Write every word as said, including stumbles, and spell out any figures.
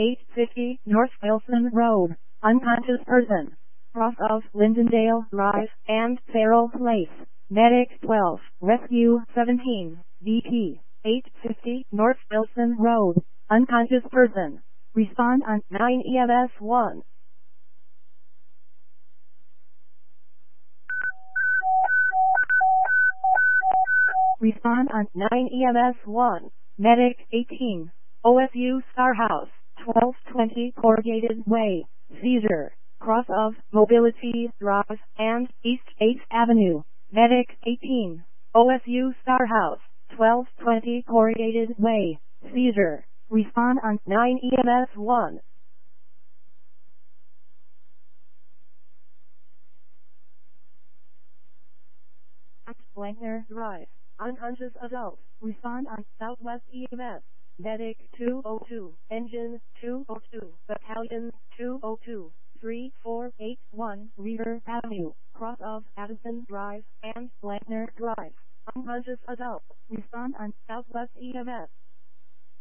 eight fifty North Wilson Road, unconscious person, cross of Lindendale Drive and Farrell Place. Medic twelve, Rescue seventeen, D P, eight fifty North Wilson Road, unconscious person. Respond on nine E M S one. Respond on nine E M S one. Medic eighteen, O S U Star House, twelve twenty Corrugated Way, seizure, cross of Mobility Drive and East eighth Avenue. Medic eighteen, O S U Star House, twelve twenty Corrugated Way, seizure. Respond on nine E M S one. Langner Drive, unconscious adult. Respond on Southwest E M S. Medic two oh two, Engine two oh two, Battalion two oh two, three four eight one, Reader Avenue, cross of Addison Drive and Langner Drive. Unconscious adult. Respond on Southwest E M S.